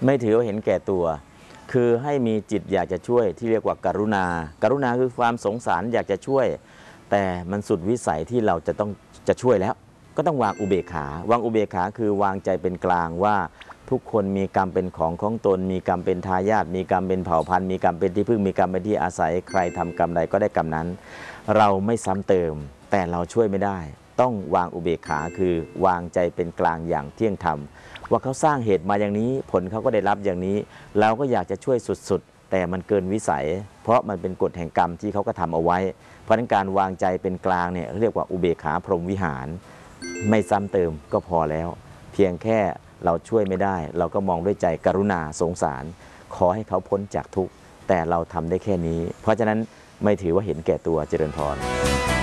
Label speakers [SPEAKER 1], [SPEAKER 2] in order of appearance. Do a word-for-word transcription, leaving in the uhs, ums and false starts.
[SPEAKER 1] ไม่ถือว่าเห็นแก่ตัวคือให้มีจิตอยากจะช่วยที่เรียกว่ากรุณาการุณาคือความสงสารอยากจะช่วยแต่มันสุดวิสัยที่เราจะต้องจะช่วยแล้วก็ต้องวางอุเบกขาวางอุเบกขาคือวางใจเป็นกลางว่าทุกคนมีกรรมเป็นของของตนมีกรรมเป็นทายาทมีกรรมเป็นเผ่าพันธุ์มีกรรมเป็นที่พึ่งมีกรรมเป็นที่อาศัยใครทำกรรมใดก็ได้กรรมนั้นเราไม่ซ้ำเติมแต่เราช่วยไม่ได้ต้องวางอุเบกขาคือวางใจเป็นกลางอย่างเที่ยงธรรมว่าเขาสร้างเหตุมาอย่างนี้ผลเขาก็ได้รับอย่างนี้เราก็อยากจะช่วยสุดๆแต่มันเกินวิสัยเพราะมันเป็นกฎแห่งกรรมที่เขาก็ทำเอาไว้เพราะฉะนั้นการวางใจเป็นกลางเนี่ยเรียกว่าอุเบกขาพรหมวิหารไม่ซ้ำเติมก็พอแล้วเพียงแค่เราช่วยไม่ได้เราก็มองด้วยใจกรุณาสงสารขอให้เขาพ้นจากทุกข์แต่เราทำได้แค่นี้เพราะฉะนั้นไม่ถือว่าเห็นแก่ตัวเจริญพร